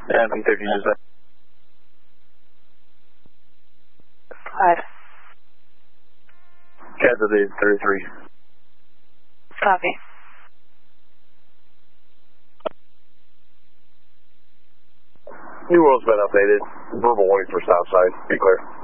And P50 is that. 5. Casualty 33. Copy. New world's been updated. Verbal warning for Southside. Be clear.